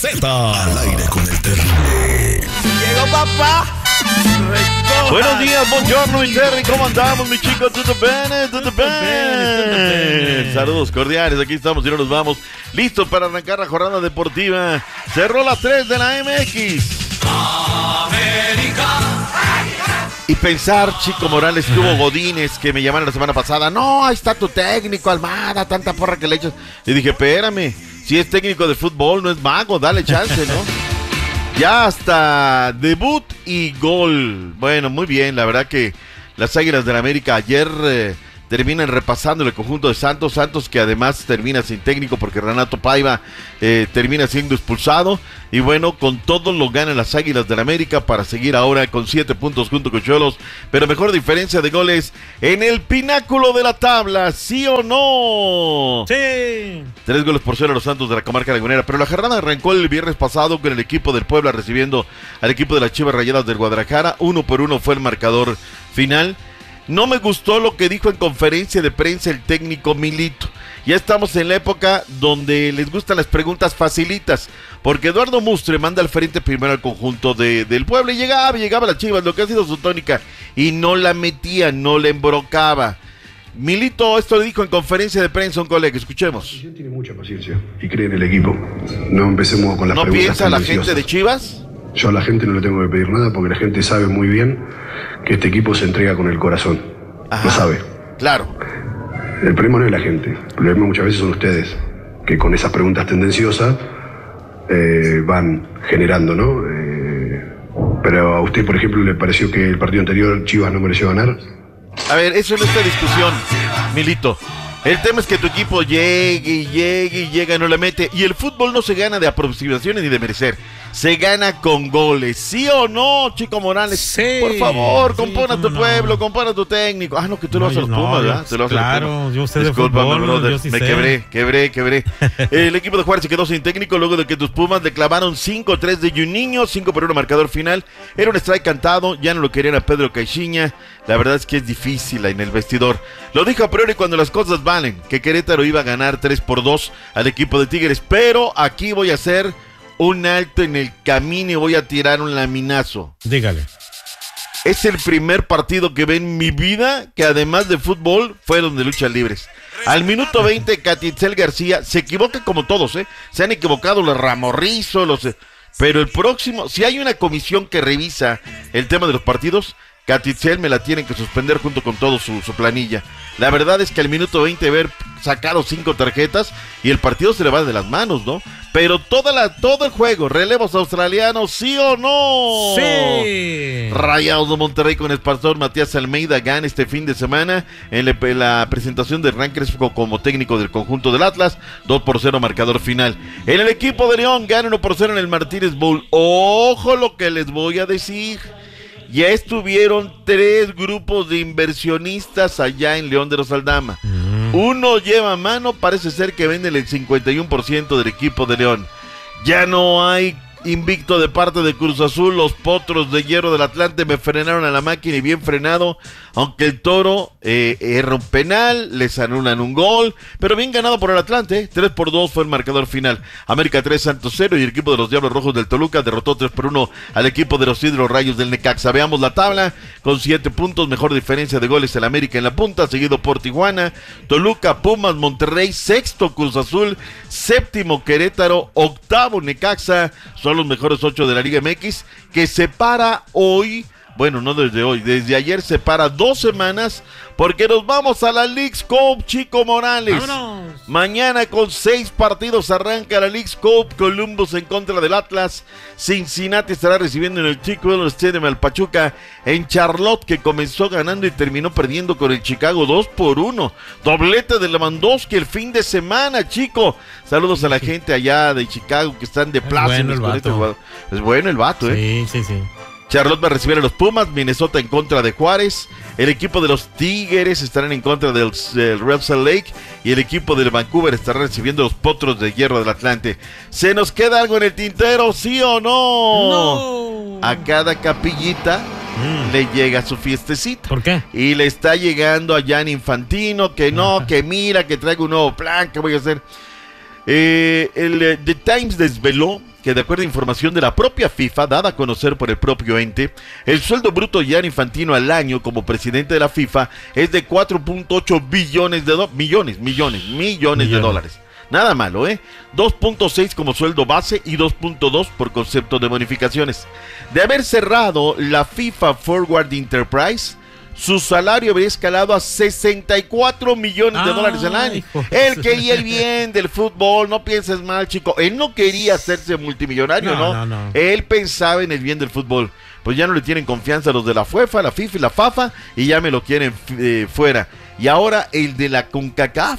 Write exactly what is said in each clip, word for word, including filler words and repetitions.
Z al aire con el terrible. Llegó papá. Recoja. Buenos días, buongiorno, mi Terry, ¿cómo andamos, mi chicos? ¿Tutto bene? ¿Tutto bene? Saludos cordiales, aquí estamos y no nos vamos. Listos para arrancar la jornada deportiva. Cerró las tres de la M X. América. Y pensar, Chico Morales, que hubo godines que me llamaron la semana pasada. No, ahí está tu técnico, Almada, tanta porra que le echas. Y dije, espérame, si es técnico de fútbol, no es mago, dale chance, ¿no? Ya hasta debut y gol. Bueno, muy bien, la verdad que las Águilas del América ayer eh, terminan repasando el conjunto de Santos. Santos que además termina sin técnico porque Renato Paiva eh, termina siendo expulsado. Y bueno, con todo lo ganan las Águilas del América para seguir ahora con siete puntos junto con Cholos. Pero mejor diferencia de goles en el pináculo de la tabla, ¿sí o no? Sí. Tres goles por cero a los Santos de la comarca lagunera. Pero la jornada arrancó el viernes pasado con el equipo del Puebla recibiendo al equipo de las Chivas Rayadas del Guadalajara. Uno por uno fue el marcador final. No me gustó lo que dijo en conferencia de prensa el técnico Milito. Ya estamos en la época donde les gustan las preguntas facilitas, porque Eduardo Mustre manda al frente primero al conjunto de, del Puebla y llegaba, llegaba a las Chivas, lo que ha sido su tónica, y no la metía, no la embrocaba. Milito esto le dijo en conferencia de prensa a un colega, escuchemos. La gente tiene mucha paciencia y cree en el equipo. No empecemos con las ¿No preguntas piensa la tendenciosas. gente de Chivas? Yo a la gente no le tengo que pedir nada porque la gente sabe muy bien que este equipo se entrega con el corazón. Ajá, lo sabe. Claro. El problema no es la gente, el problema muchas veces son ustedes, que con esas preguntas tendenciosas eh, van generando, ¿no? Eh, pero a usted, por ejemplo, ¿le pareció que el partido anterior Chivas no mereció ganar? A ver, eso no es esta discusión, Milito. El tema es que tu equipo llegue y llegue y llega y no le mete. Y el fútbol no se gana de aproximaciones ni de merecer. Se gana con goles. ¿Sí o no, Chico Morales? Sí. Por favor, Sí, compone a tu cómo pueblo, no. compone a tu técnico. Ah, no, que tú lo No, vas a los yo no, Pumas, yo- ¿verdad? Te lo vas a los claro, Pumas. yo sé de Discúlpame, fútbol, brother, yo sí me sé. quebré, quebré, quebré. El equipo de Juárez se quedó sin técnico luego de que tus Pumas le clavaron cinco tres de Juninho, cinco por uno marcador final. Era un strike cantado, ya no lo querían a Pedro Caixinha. La verdad es que es difícil en el vestidor. Lo dijo a priori cuando las cosas valen, que Querétaro iba a ganar tres por dos al equipo de Tigres. Pero aquí voy a hacer un alto en el camino y voy a tirar un laminazo. Dígale. Es el primer partido que ve en mi vida que además de fútbol fueron de luchas libres. Al minuto veinte, Catitzel García se equivoca como todos, ¿eh? Se han equivocado los Ramorrizo, los... Pero el próximo, si hay una comisión que revisa el tema de los partidos, Catitzel me la tienen que suspender junto con todo su, su planilla. La verdad es que al minuto veinte haber sacado cinco tarjetas y el partido se le va de las manos, ¿no? Pero toda la, todo el juego, relevos australianos, ¿sí o no? Sí. Rayados de Monterrey con el pastor Matías Almeida gana este fin de semana en la, en la presentación de Hernán Crespo como técnico del conjunto del Atlas, dos por cero marcador final. En el equipo de León gana uno por cero en el Martínez Bowl. Ojo lo que les voy a decir. Ya estuvieron tres grupos de inversionistas allá en León de los Aldama. Mm. Uno lleva mano, parece ser que venden el cincuenta y uno por ciento del equipo de León. Ya no hay invicto de parte de Cruz Azul. Los potros de hierro del Atlante me frenaron a la máquina y bien frenado. Aunque el Toro eh, erra un penal, les anulan un gol, pero bien ganado por el Atlante, ¿eh? tres por dos fue el marcador final. América tres, Santos cero y el equipo de los Diablos Rojos del Toluca derrotó tres por uno al equipo de los Hidro Rayos del Necaxa. Veamos la tabla con siete puntos, mejor diferencia de goles el América en la punta, seguido por Tijuana, Toluca, Pumas, Monterrey, sexto Cruz Azul, séptimo Querétaro, octavo Necaxa, son los mejores ocho de la Liga M X, que se para hoy. Bueno, no desde hoy, desde ayer se para dos semanas porque nos vamos a la Leagues Cup, Chico Morales. ¡Vámonos! Mañana con seis partidos arranca la Leagues Cup, Columbus en contra del Atlas, Cincinnati estará recibiendo en el Chico Stadium al Pachuca, en Charlotte que comenzó ganando y terminó perdiendo con el Chicago dos por uno, doblete de Lewandowski el fin de semana, Chico. Saludos a la gente allá de Chicago que están de plaza. Bueno el vato. Es bueno el vato, ¿eh? Sí, sí, sí. Charlotte va a recibir a los Pumas, Minnesota en contra de Juárez, el equipo de los Tigres estarán en contra del, del Real Salt Lake y el equipo del Vancouver estará recibiendo los Potros de Hierro del Atlante. ¿Se nos queda algo en el tintero, sí o no? No. A cada capillita mm. le llega su fiestecita. ¿Por qué? Y le está llegando a Gianni Infantino, que no, Ajá. que mira, que traigo un nuevo plan, que voy a hacer. Eh, el eh, The Times desveló que de acuerdo a información de la propia FIFA, dada a conocer por el propio ente, el sueldo bruto de Gianni Infantino al año como presidente de la FIFA es de cuatro punto ocho billones de dólares, millones, millones, millones de dólares. Nada malo, ¿eh? dos punto seis como sueldo base y dos punto dos por concepto de bonificaciones. De haber cerrado la FIFA Forward Enterprise, su salario habría escalado a sesenta y cuatro millones de dólares al año. Él quería el bien del fútbol, no pienses mal, chico. Él no quería hacerse multimillonario, ¿no? No, no, no. Él pensaba en el bien del fútbol. Pues ya no le tienen confianza los de la UEFA, la FIFA y la FAFA, y ya me lo quieren eh, fuera. Y ahora el de la CONCACAF.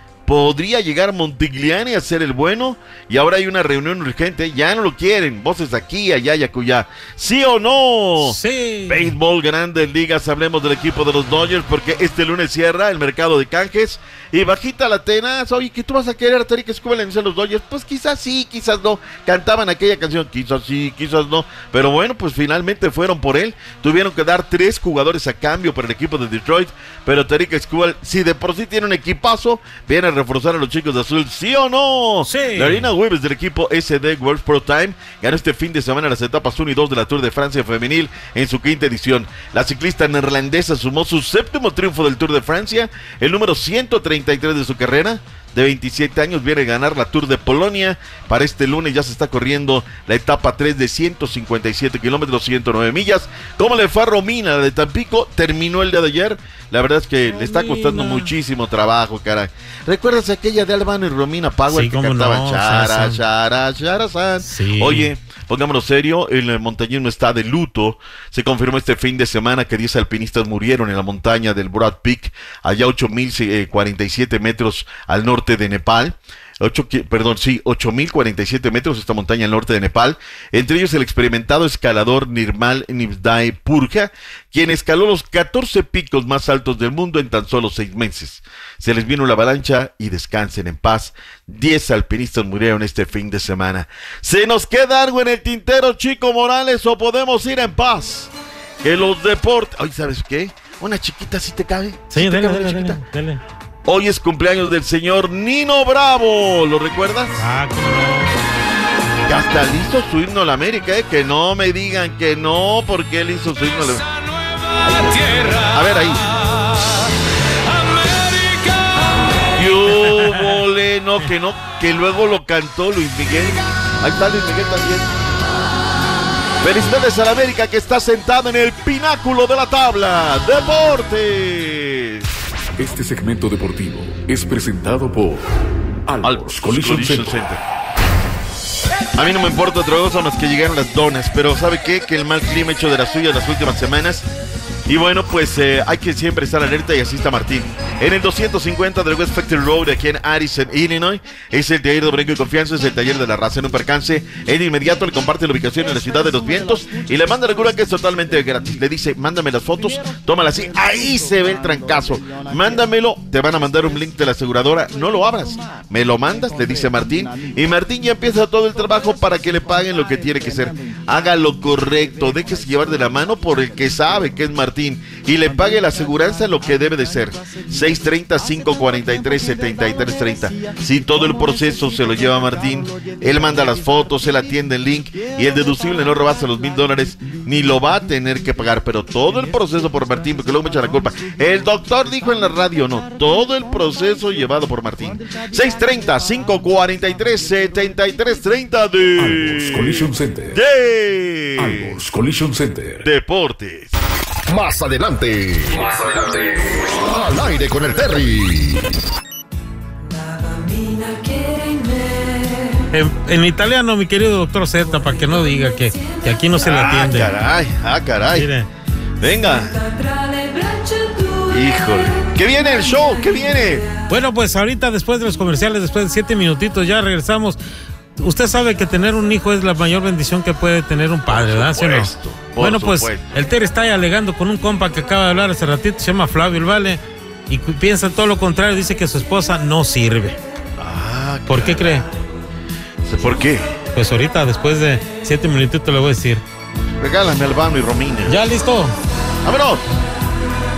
Podría llegar Montigliani a ser el bueno, y ahora hay una reunión urgente, ya no lo quieren, voces aquí, allá y acullá. ¿Sí o no? Sí. Béisbol, Grandes Ligas, hablemos del equipo de los Dodgers, porque este lunes cierra el mercado de canjes, y bajita la tenaz. Oye, ¿qué tú vas a querer a Tarik Skubal en los Dodgers? Pues quizás sí, quizás no. Cantaban aquella canción, quizás sí, quizás no. Pero bueno, pues finalmente fueron por él. Tuvieron que dar tres jugadores a cambio para el equipo de Detroit, pero Tarik Skubal, si de por sí tiene un equipazo, viene a reforzar a los chicos de azul, ¿sí o no? Sí. Larina Weaves del equipo S D World Pro Time ganó este fin de semana las etapas uno y dos de la Tour de Francia femenil en su quinta edición. La ciclista neerlandesa sumó su séptimo triunfo del Tour de Francia, el número ciento treinta y tres de su carrera. De veintisiete años, viene a ganar la Tour de Polonia. Para este lunes ya se está corriendo la etapa tres de ciento cincuenta y siete kilómetros, ciento nueve millas. ¿Cómo le fue a Romina, la de Tampico? Terminó el día de ayer. La verdad es que Romina le está costando muchísimo trabajo, caray. ¿Recuerdas aquella de Albano y Romina Power sí, que cantaban no, Chara, Chara, Chara, San? Sí. Oye, pongámonos serio, el montañismo está de luto. Se confirmó este fin de semana que diez alpinistas murieron en la montaña del Broad Peak, allá ocho mil cuarenta y siete metros al norte de Nepal. ocho, perdón, sí, ocho mil cuarenta y siete metros esta montaña al norte de Nepal. Entre ellos el experimentado escalador Nirmal Nivdai Purja, quien escaló los catorce picos más altos del mundo en tan solo seis meses. Se les vino la avalancha y descansen en paz. diez alpinistas murieron este fin de semana. ¿Se nos queda algo en el tintero, Chico Morales, o podemos ir en paz? Que los deportes... Ay, ¿sabes qué? Una chiquita, ¿sí te cabe? Sí, ¿Sí te dale, cabe dale, una dale, dale. Hoy es cumpleaños del señor Nino Bravo, ¿lo recuerdas? Ah, cómo no. Que hasta él hizo su himno a la América, ¿eh? Que no me digan que no, porque él hizo su himno a la América. A ver, ahí. Yo volé, no, que no, que luego lo cantó Luis Miguel. Ahí está Luis Miguel también. Felicidades a la América, que está sentado en el pináculo de la tabla. Deportes. Este segmento deportivo es presentado por Albos Collision, Collision Center. Center. A mí no me importa otra cosa más que llegaron las donas, pero ¿sabe qué? Que el mal clima ha hecho de las suyas las últimas semanas. Y bueno, pues eh, hay que siempre estar alerta, y así está Martín. En el doscientos cincuenta del West Factory Road, aquí en Addison, Illinois, es el taller de brinco y confianza, es el taller de la raza. En un percance, él de inmediato le comparte la ubicación en la ciudad de los vientos y le manda la cura, que es totalmente gratis. Le dice, mándame las fotos, tómala así, ahí se ve el trancazo. Mándamelo, te van a mandar un link de la aseguradora, no lo abras, me lo mandas, le dice Martín. Y Martín ya empieza todo el trabajo para que le paguen lo que tiene que ser. Haga lo correcto, déjese llevar de la mano por el que sabe que es Martín, y le pague la aseguranza lo que debe de ser. Seis treinta, cinco cuarenta y tres, setenta y tres treinta. Si todo el proceso se lo lleva Martín, él manda las fotos, él atiende el link, y el deducible no rebasa los mil dólares, ni lo va a tener que pagar. Pero todo el proceso por Martín, porque luego me echan la culpa. El doctor dijo en la radio, no, todo el proceso llevado por Martín. Seis treinta, cinco cuarenta y tres, setenta y tres treinta de Albos Collision Center. de Albos Collision Center. Deportes. Más adelante. Más adelante. Al aire con el Terry. En, en italiano, mi querido doctor Z, para que no diga que, que aquí no se le atiende. Ah, caray, ah, caray. Mire. Venga. Híjole. ¿Qué viene el show? ¿Qué viene? Bueno, pues ahorita, después de los comerciales, después de siete minutitos, ya regresamos. Usted sabe que tener un hijo es la mayor bendición que puede tener un padre, ¿verdad? ¿Sí o no? Bueno, pues supuesto. el Terry está ahí alegando con un compa que acaba de hablar hace ratito, se llama Flavio el Vale, y piensa todo lo contrario, dice que su esposa no sirve. Ah, ¿Por qué cree? ¿Por qué? Pues ahorita, después de siete minutitos, le voy a decir. Regálame Albano y Romina. ¿Ya listo? ¡Vámonos!